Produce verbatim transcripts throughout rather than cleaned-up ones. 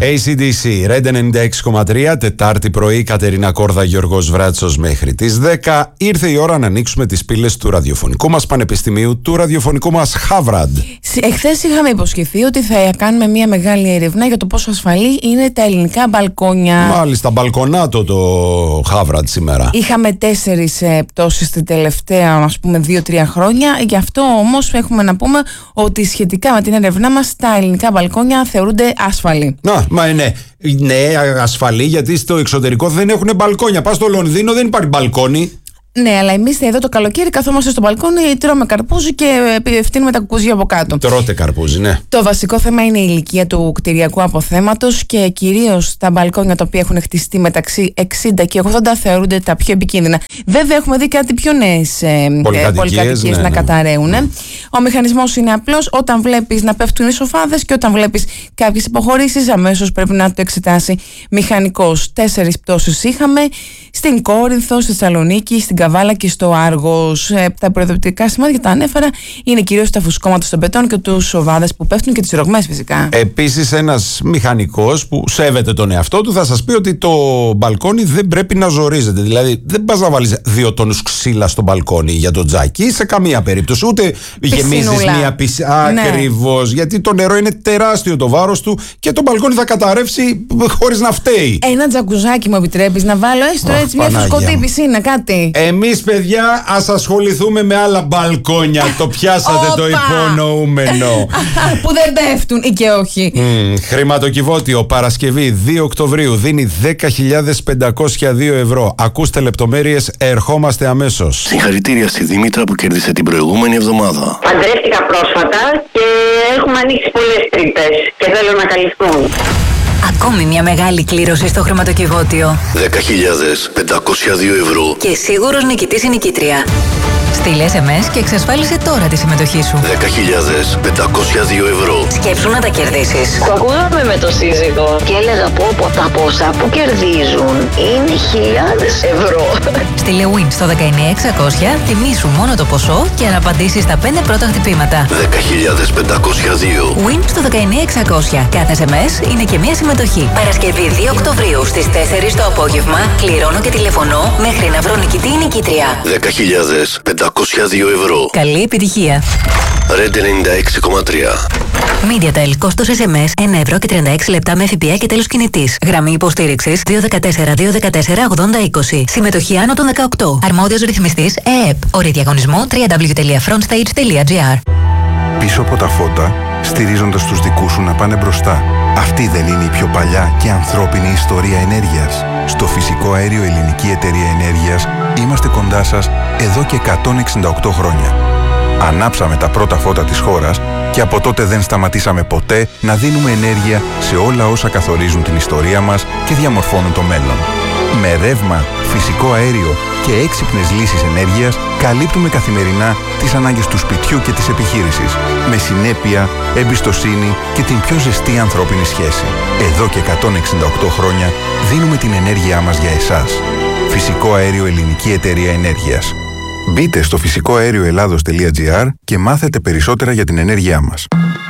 έι σι ντι σι, Red ενενήντα έξι κόμμα τρία, Τετάρτη πρωί, Κατερίνα Κόρδα, Γιώργος Βράτσος μέχρι τις δέκα. Ήρθε η ώρα να ανοίξουμε τις πύλες του ραδιοφωνικού μας πανεπιστημίου, του ραδιοφωνικού μας Χάβραντ. Εχθές είχαμε υποσχεθεί ότι θα κάνουμε μια μεγάλη έρευνα για το πόσο ασφαλή είναι τα ελληνικά μπαλκόνια. Μάλιστα, μπαλκονάτο το Χάβραντ σήμερα. Είχαμε τέσσερις ε, πτώσεις την τελευταία, ας πούμε, δύο-τρία χρόνια. Γι' αυτό όμως έχουμε να πούμε ότι σχετικά με την έρευνά μας τα ελληνικά μπαλκόνια θεωρούνται ασφαλή. Να, μα ναι. Ναι, ασφαλή, γιατί στο εξωτερικό δεν έχουν μπαλκόνια. Πας στο Λονδίνο, δεν υπάρχει μπαλκόνι. Ναι, αλλά εμείς εδώ το καλοκαίρι καθόμαστε στο μπαλκόνι, τρώμε καρπούζι και φτύνουμε τα κουκούζια από κάτω. Τρώτε καρπούζι, ναι. Το βασικό θέμα είναι η ηλικία του κτηριακού αποθέματος και κυρίως τα μπαλκόνια τα οποία έχουν χτιστεί μεταξύ εξήντα και ογδόντα θεωρούνται τα πιο επικίνδυνα. Βέβαια, έχουμε δει κάτι πιο νέες ε, πολυκατοικίες ναι, να ναι. καταραίουν. Ναι. Ο μηχανισμός είναι απλός. Όταν βλέπεις να πέφτουν οι σοφάδες και όταν βλέπεις κάποιες υποχωρήσεις, αμέσως πρέπει να το εξετάσει μηχανικός. Τέσσερις πτώσεις είχαμε στην Κόρινθο, στη Θεσσαλονίκη, στην Καβάλα και στο Άργος. Ε, τα προειδοποιητικά σημάδια τα ανέφερα είναι κυρίως τα φουσκώματα στον πετών και τους σοβάδες που πέφτουν και τις ρογμές φυσικά. Επίσης, ένας μηχανικός που σέβεται τον εαυτό του θα σας πει ότι το μπαλκόνι δεν πρέπει να ζορίζεται. Δηλαδή, δεν πας να βάλεις δύο τόνους ξύλα στο μπαλκόνι για το τζάκι σε καμία περίπτωση. Ούτε γεμίζεις μία πισίνα. Ναι. Ακριβώς. Γιατί το νερό είναι τεράστιο το βάρος του και το μπαλκόνι θα καταρρεύσει χωρίς να φταίει. Ένα τζακουζάκι μου επιτρέπεις να βάλω έστω oh, έτσι, μια φουσκωτή πισίνα, κάτι. Εμείς, παιδιά, ας ασχοληθούμε με άλλα μπαλκόνια. Το πιάσατε το υπονοούμενο. Που δεν πέφτουν ή και όχι. Mm, χρηματοκιβώτιο Παρασκευή δύο Οκτωβρίου δίνει δέκα χιλιάδες πεντακόσια δύο ευρώ. Ακούστε λεπτομέρειες, ερχόμαστε αμέσως. Συγχαρητήρια στη Δήμητρα που κέρδισε την προηγούμενη εβδομάδα. Παντρεύτηκα πρόσφατα και έχουμε ανοίξει πολλές τρύπες και θέλω να καλυφθούν. Ακόμη μια μεγάλη κλήρωση στο χρηματοκιβώτιο. δέκα χιλιάδες πεντακόσια δύο ευρώ. Και σίγουρος νικητής ή νικήτρια. Στείλε ες εμ ες και εξασφάλισε τώρα τη συμμετοχή σου. δέκα χιλιάδες πεντακόσια δύο ευρώ. Σκέψου να τα κερδίσεις. Το ακούγαμε με το σύζυγο και έλεγα πω πω τα ποσά που κερδίζουν είναι χιλιάδες ευρώ. Στείλε win στο δεκαεννιά εξακόσια, θυμήσου μόνο το ποσό και αν απαντήσεις στα πέντε πρώτα χτυπήματα. δέκα χιλιάδες πεντακόσια δύο. Win στο δεκαεννιά εξακόσια. Κάθε ες εμ ες είναι και μια συμμετοχή. Παρασκευή δύο Οκτωβρίου στις τέσσερις το απόγευμα κληρώνω και τηλεφωνώ μέχρι να βρω νικητή ή νικήτρια. δέκα χιλιάδες πεντακόσια δύο ευρώ. Καλή επιτυχία. Red ενενήντα έξι κόμμα τρία. MediaTel, κόστος ες εμ ες ένα ευρώ και τριάντα έξι λεπτά με ΦΠΑ και τέλος κινητής. Γραμμή υποστήριξης δύο ένα τέσσερα δύο ένα τέσσερα ογδόντα είκοσι. Συμμετοχή άνω των δεκαοκτώ. Αρμόδιος ρυθμιστής ΕΕΠ. Όρη διαγωνισμού double-u double-u double-u τελεία frontstage τελεία gr. Πίσω από τα φώτα, στηρίζοντας τους δικούς σου να πάνε μπροστά. Αυτή δεν είναι η πιο παλιά και ανθρώπινη ιστορία ενέργειας? Στο Φυσικό Αέριο Ελληνική Εταιρεία Ενέργειας είμαστε κοντά σας εδώ και εκατόν εξήντα οκτώ χρόνια. Ανάψαμε τα πρώτα φώτα της χώρας και από τότε δεν σταματήσαμε ποτέ να δίνουμε ενέργεια σε όλα όσα καθορίζουν την ιστορία μας και διαμορφώνουν το μέλλον. Με ρεύμα, φυσικό αέριο και έξυπνες λύσεις ενέργειας καλύπτουμε καθημερινά τις ανάγκες του σπιτιού και της επιχείρησης. Με συνέπεια, εμπιστοσύνη και την πιο ζεστή ανθρώπινη σχέση. Εδώ και εκατόν εξήντα οκτώ χρόνια δίνουμε την ενέργειά μας για εσάς. Φυσικό Αέριο Ελληνική Εταιρεία Ενέργειας. Μπείτε στο φυσικό αέριο ελλάδος τελεία gr και μάθετε περισσότερα για την ενέργειά μας.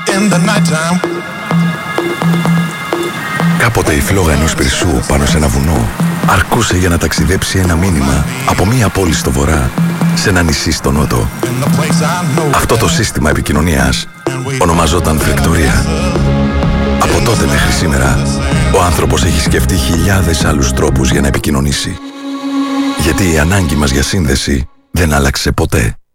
Κάποτε η φλόγα ενός πυρσού πάνω σε ένα βουνό αρκούσε για να ταξιδέψει ένα μήνυμα από μία πόλη στο βορρά σε ένα νησί στο νότο. Αυτό το σύστημα επικοινωνίας ονομαζόταν φρεκτορία. Από τότε μέχρι σήμερα, ο άνθρωπος έχει σκεφτεί χιλιάδες άλλους τρόπους για να επικοινωνήσει. Γιατί η ανάγκη μας για σύνδεση δεν άλλαξε ποτέ.